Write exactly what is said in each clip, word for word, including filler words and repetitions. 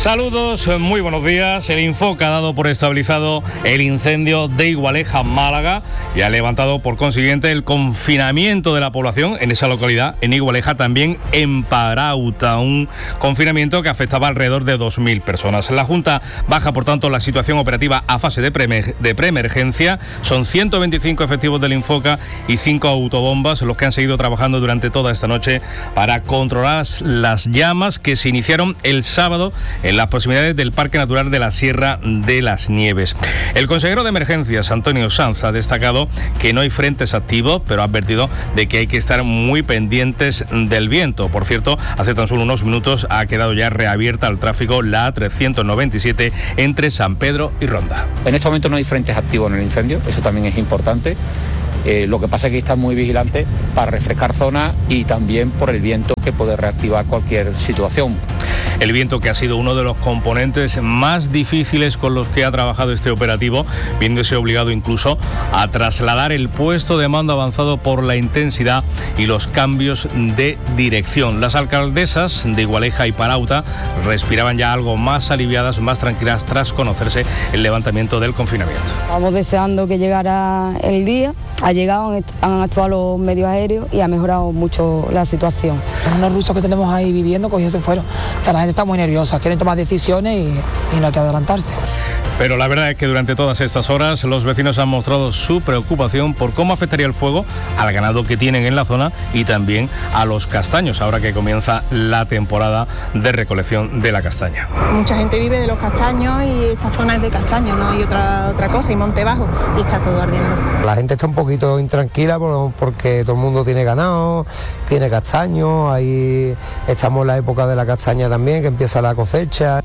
Saludos, muy buenos días. El Infoca ha dado por estabilizado el incendio de Igualeja, Málaga, y ha levantado por consiguiente el confinamiento de la población en esa localidad, en Igualeja, también en Parauta, un confinamiento que afectaba alrededor de dos mil personas. La Junta baja, por tanto, la situación operativa a fase de, pre- de preemergencia. Son ciento veinticinco efectivos del Infoca y cinco autobombas los que han seguido trabajando durante toda esta noche para controlar las llamas que se iniciaron el sábado en las proximidades del Parque Natural de la Sierra de las Nieves. El consejero de Emergencias, Antonio Sanz, ha destacado que no hay frentes activos, pero ha advertido de que hay que estar muy pendientes del viento. Por cierto, hace tan solo unos minutos ha quedado ya reabierta al tráfico la A trescientos noventa y siete entre San Pedro y Ronda. En este momento no hay frentes activos en el incendio, eso también es importante. Eh, lo que pasa es que está muy vigilante para refrescar zonas y también por el viento que puede reactivar cualquier situación. El viento, que ha sido uno de los componentes más difíciles con los que ha trabajado este operativo, viéndose obligado incluso a trasladar el puesto de mando avanzado por la intensidad y los cambios de dirección. Las alcaldesas de Igualeja y Parauta respiraban ya algo más aliviadas, más tranquilas, tras conocerse el levantamiento del confinamiento. Vamos deseando que llegara el día. Ha llegado, han actuado los medios aéreos y ha mejorado mucho la situación. Unos rusos que tenemos ahí viviendo, cogidos se fueron. O sea, la gente está muy nerviosa, quieren tomar decisiones y, y no hay que adelantarse. Pero la verdad es que durante todas estas horas los vecinos han mostrado su preocupación por cómo afectaría el fuego al ganado que tienen en la zona y también a los castaños, ahora que comienza la temporada de recolección de la castaña. Mucha gente vive de los castaños y esta zona es de castaños, no hay otra, otra cosa, y monte bajo, y está todo ardiendo. La gente está un poquito intranquila porque todo el mundo tiene ganado, tiene castaños, ahí estamos en la época de la castaña también, que empieza la cosecha.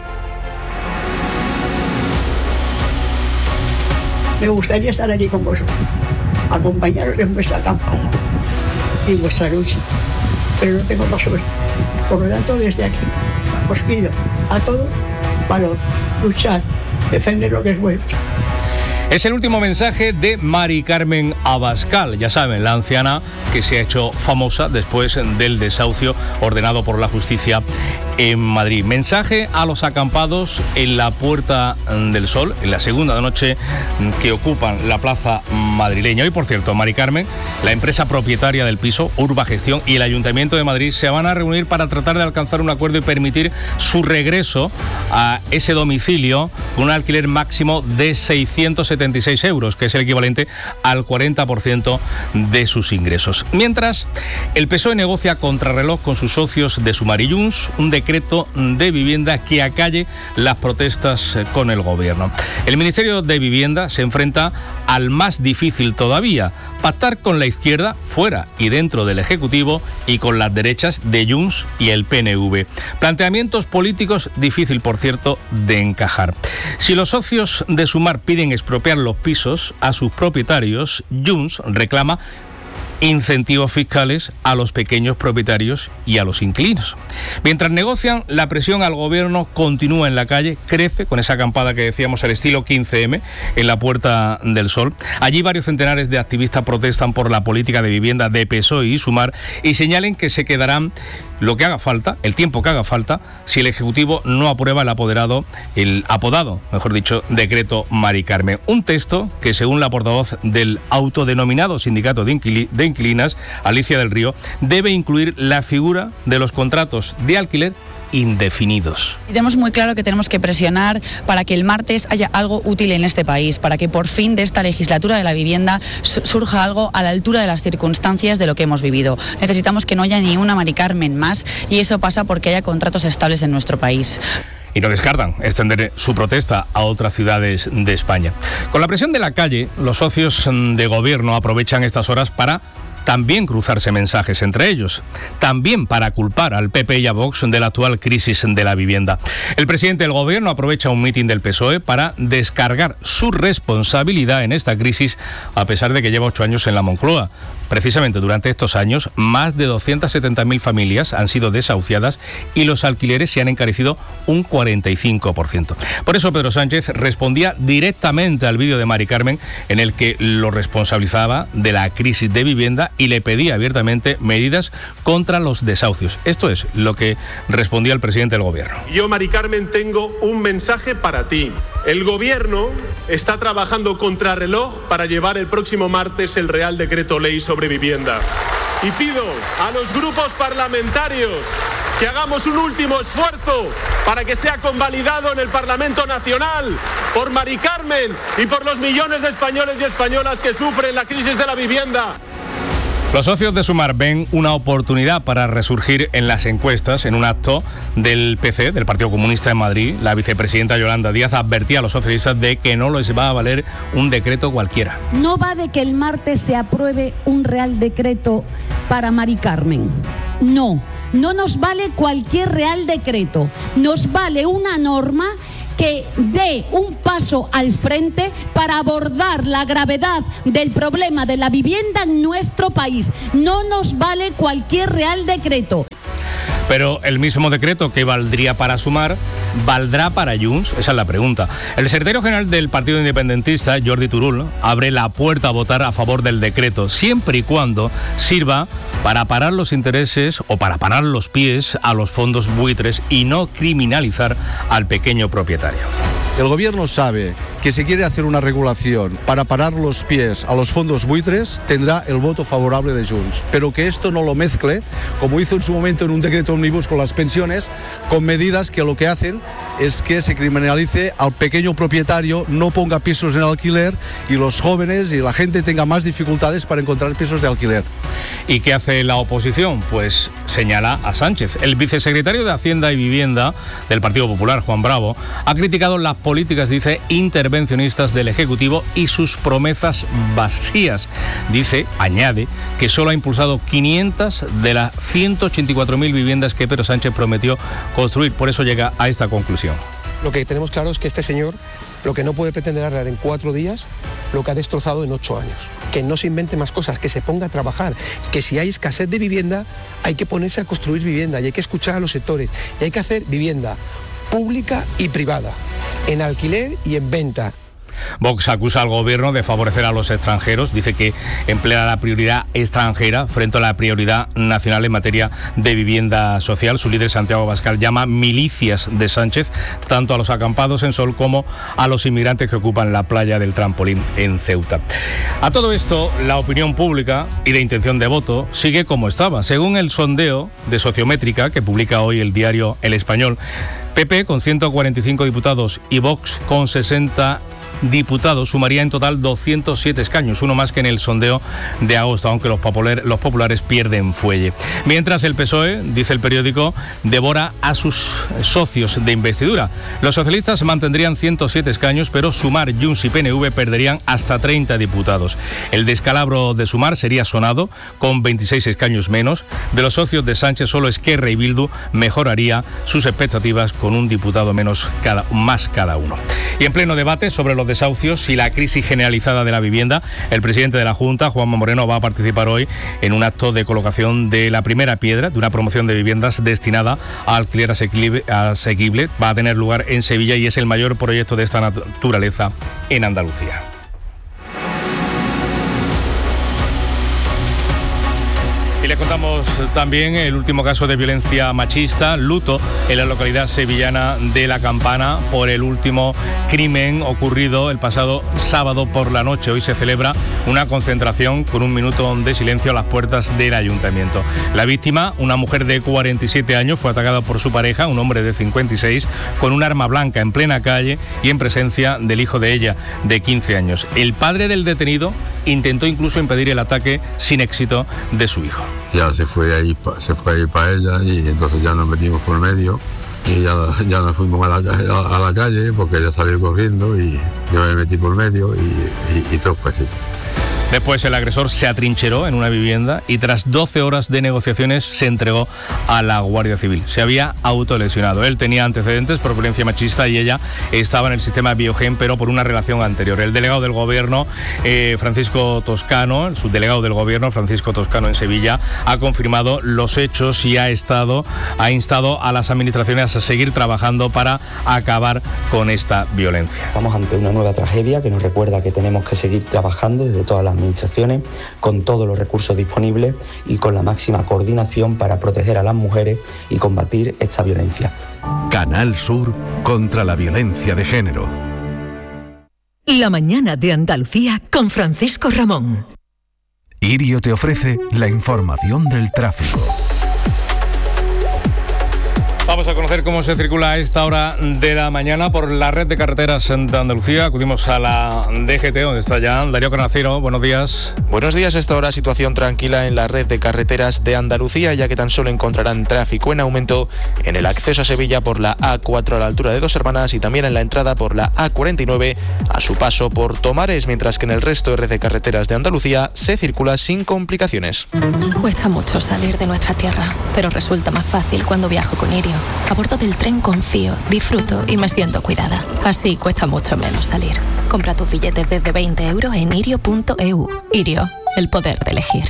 Me gustaría estar allí con vosotros, acompañaros en vuestra campana y en vuestra lucha, pero no tengo la suerte. Por lo tanto, desde aquí os pido a todos valor, luchar, defender lo que es vuestro. Es el último mensaje de Mari Carmen Abascal, ya saben, la anciana que se ha hecho famosa después del desahucio ordenado por la justicia en Madrid. Mensaje a los acampados en la Puerta del Sol, en la segunda noche que ocupan la plaza madrileña. Hoy, por cierto, Mari Carmen, la empresa propietaria del piso, Urba Gestión, y el Ayuntamiento de Madrid se van a reunir para tratar de alcanzar un acuerdo y permitir su regreso a ese domicilio con un alquiler máximo de seiscientos setenta y seis euros, que es el equivalente al cuarenta por ciento de sus ingresos. Mientras, el P S O E negocia contrarreloj con sus socios de Sumar y Junts un decreto de vivienda que acalle las protestas con el gobierno. El Ministerio de Vivienda se enfrenta al más difícil todavía, pactar con la izquierda fuera y dentro del Ejecutivo y con las derechas de Junts y el P N V. Planteamientos políticos difícil, por cierto, de encajar. Si los socios de Sumar piden expropiar los pisos a sus propietarios, Junts reclama incentivos fiscales a los pequeños propietarios y a los inquilinos. Mientras negocian, la presión al gobierno continúa en la calle, crece con esa acampada que decíamos al estilo quince eme en la Puerta del Sol. Allí varios centenares de activistas protestan por la política de vivienda de P S O E y Sumar y señalen que se quedarán lo que haga falta, el tiempo que haga falta, si el Ejecutivo no aprueba el apoderado, el apodado, mejor dicho, decreto Mari Carmen. Un texto que, según la portavoz del autodenominado sindicato de, inquili- de inquilinas, Alicia del Río, debe incluir la figura de los contratos de alquiler indefinidos. Y tenemos muy claro que tenemos que presionar para que el martes haya algo útil en este país, para que por fin de esta legislatura de la vivienda surja algo a la altura de las circunstancias de lo que hemos vivido. Necesitamos que no haya ni una Mari Carmen más y eso pasa porque haya contratos estables en nuestro país. Y no descartan extender su protesta a otras ciudades de España. Con la presión de la calle, los socios de gobierno aprovechan estas horas para también cruzarse mensajes entre ellos, también para culpar al P P y a Vox de la actual crisis de la vivienda. El presidente del gobierno aprovecha un mitin del P S O E para descargar su responsabilidad en esta crisis, a pesar de que lleva ocho años en la Moncloa. Precisamente durante estos años, más de doscientas setenta mil familias han sido desahuciadas y los alquileres se han encarecido un cuarenta y cinco por ciento. Por eso Pedro Sánchez respondía directamente al vídeo de Mari Carmen, en el que lo responsabilizaba de la crisis de vivienda Independentista y le pedía abiertamente medidas contra los desahucios. Esto es lo que respondía el presidente del Gobierno. Yo, Mari Carmen, tengo un mensaje para ti. El Gobierno está trabajando contrarreloj para llevar el próximo martes el Real Decreto Ley sobre vivienda. Y pido a los grupos parlamentarios que hagamos un último esfuerzo para que sea convalidado en el Parlamento Nacional por Mari Carmen y por los millones de españoles y españolas que sufren la crisis de la vivienda. Los socios de Sumar ven una oportunidad para resurgir en las encuestas. En un acto del P C, del Partido Comunista en Madrid, la vicepresidenta Yolanda Díaz advertía a los socialistas de que no les va a valer un decreto cualquiera. No va de que el martes se apruebe un Real Decreto para Mari Carmen. No, no nos vale cualquier Real Decreto. Nos vale una norma que dé un paso al frente para abordar la gravedad del problema de la vivienda en nuestro país. No nos vale cualquier Real Decreto. Pero el mismo decreto que valdría para Sumar, ¿valdrá para Junts? Esa es la pregunta. El secretario general del Partido Independentista, Jordi Turull, abre la puerta a votar a favor del decreto, siempre y cuando sirva para parar los intereses o para parar los pies a los fondos buitres y no criminalizar al pequeño propietario. El Gobierno sabe que si quiere hacer una regulación para parar los pies a los fondos buitres, tendrá el voto favorable de Junts, pero que esto no lo mezcle, como hizo en su momento en un decreto ómnibus con las pensiones, con medidas que lo que hacen es que se criminalice al pequeño propietario, no ponga pisos en alquiler y los jóvenes y la gente tenga más dificultades para encontrar pisos de alquiler. ¿Y qué hace la oposición? Pues señala a Sánchez. El vicesecretario de Hacienda y Vivienda del Partido Popular, Juan Bravo, ha criticado las políticas, dice, intervencionistas del Ejecutivo y sus promesas vacías. Dice, añade, que solo ha impulsado quinientas de las ciento ochenta y cuatro mil viviendas que Pedro Sánchez prometió construir. Por eso llega a esta conclusión. Lo que tenemos claro es que este señor lo que no puede pretender arreglar en cuatro días lo que ha destrozado en ocho años. Que no se invente más cosas, que se ponga a trabajar, que si hay escasez de vivienda hay que ponerse a construir vivienda y hay que escuchar a los sectores y hay que hacer vivienda pública y privada, en alquiler y en venta. Vox acusa al Gobierno de favorecer a los extranjeros, dice que emplea la prioridad extranjera frente a la prioridad nacional en materia de vivienda social. Su líder, Santiago Abascal, llama milicias de Sánchez tanto a los acampados en Sol como a los inmigrantes que ocupan la playa del Trampolín en Ceuta. A todo esto, la opinión pública y la intención de voto sigue como estaba. Según el sondeo de Sociométrica que publica hoy el diario El Español, P P con ciento cuarenta y cinco diputados y Vox con sesenta diputados sumaría en total doscientos siete escaños, uno más que en el sondeo de agosto, aunque los, popular, los populares pierden fuelle. Mientras el P S O E, dice el periódico, devora a sus socios de investidura. Los socialistas mantendrían ciento siete escaños, pero Sumar, Junts y P N V perderían hasta treinta diputados. El descalabro de Sumar sería sonado con veintiséis escaños menos. De los socios de Sánchez, solo Esquerra y Bildu mejoraría sus expectativas con un diputado menos cada, más cada uno. Y en pleno debate sobre los desahucios y la crisis generalizada de la vivienda, el presidente de la Junta, Juanma Moreno, va a participar hoy en un acto de colocación de la primera piedra de una promoción de viviendas destinada a alquiler asequible, asequible. Va a tener lugar en Sevilla y es el mayor proyecto de esta naturaleza en Andalucía. Y le contamos también el último caso de violencia machista, luto en la localidad sevillana de La Campana por el último crimen ocurrido el pasado sábado por la noche. Hoy se celebra una concentración con un minuto de silencio a las puertas del ayuntamiento. La víctima, una mujer de cuarenta y siete años, fue atacada por su pareja, un hombre de cincuenta y seis, con un arma blanca en plena calle y en presencia del hijo de ella, de quince años. El padre del detenido intentó incluso impedir el ataque sin éxito de su hijo. Ya se fue ahí, se fue ahí para ella y entonces ya nos metimos por medio y ya, ya nos fuimos a la, a, a la calle porque ella salió corriendo y yo me metí por medio y, y, y todo fue así. Después el agresor se atrincheró en una vivienda y tras doce horas de negociaciones se entregó a la Guardia Civil. Se había autolesionado. Él tenía antecedentes por violencia machista y ella estaba en el sistema Biogen, pero por una relación anterior. El delegado del Gobierno, eh, Francisco Toscano, el subdelegado del Gobierno, Francisco Toscano en Sevilla, ha confirmado los hechos y ha, estado, ha instado a las administraciones a seguir trabajando para acabar con esta violencia. Estamos ante una nueva tragedia que nos recuerda que tenemos que seguir trabajando desde todas las administraciones, con todos los recursos disponibles y con la máxima coordinación para proteger a las mujeres y combatir esta violencia. Canal Sur contra la violencia de género. La mañana de Andalucía con Francisco Ramón. Irio te ofrece la información del tráfico. Vamos a conocer cómo se circula a esta hora de la mañana por la red de carreteras de Andalucía. Acudimos a la D G T, donde está ya Darío Canacero. Buenos días. Buenos días. A esta hora situación tranquila en la red de carreteras de Andalucía, ya que tan solo encontrarán tráfico en aumento en el acceso a Sevilla por la A cuatro a la altura de Dos Hermanas y también en la entrada por la A cuarenta y nueve a su paso por Tomares, mientras que en el resto de red de carreteras de Andalucía se circula sin complicaciones. Cuesta mucho salir de nuestra tierra, pero resulta más fácil cuando viajo con Irio. A bordo del tren confío, disfruto y me siento cuidada. Así cuesta mucho menos salir. Compra tus billetes desde veinte euros en irio punto e u. Irio, el poder de elegir.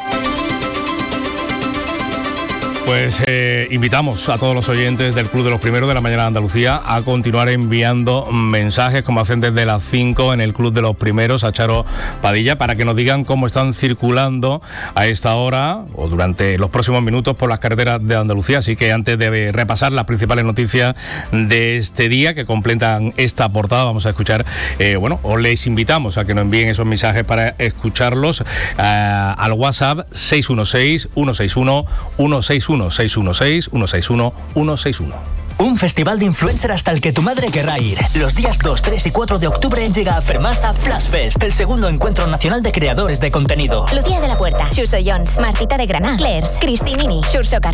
Pues eh, invitamos a todos los oyentes del Club de los Primeros de la Mañana de Andalucía a continuar enviando mensajes, como hacen desde las cinco en el Club de los Primeros, a Charo Padilla, para que nos digan cómo están circulando a esta hora o durante los próximos minutos por las carreteras de Andalucía. Así que antes de repasar las principales noticias de este día que completan esta portada, vamos a escuchar, eh, bueno, os les invitamos a que nos envíen esos mensajes para escucharlos eh, al WhatsApp seis uno seis, uno seis uno, uno seis uno. seis uno seis, uno seis uno, uno seis uno. Un festival de influencer hasta el que tu madre querrá ir. Los días dos, tres y cuatro de octubre llega a Fermasa Flash Fest, el segundo encuentro nacional de creadores de contenido. Lucía de la Puerta, Xuso Jones, Martita de Granada, Clairs, Cristinini, Xurxo Carrera.